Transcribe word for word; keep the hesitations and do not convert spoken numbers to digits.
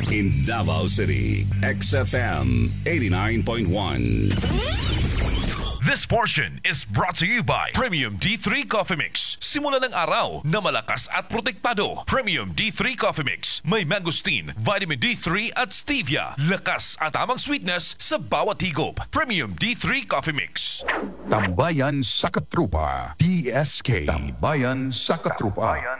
In Davao City, X F M eighty-nine point one. This portion is brought to you by Premium D three Coffee Mix. Simula ng araw na malakas at protektado. Premium D three Coffee Mix. May mangosteen, vitamin D three at stevia. Lakas at tamang sweetness sa bawat higop. Premium D three Coffee Mix. Tambayan sa Katrupa. T S K. Tambayan sa Katrupa.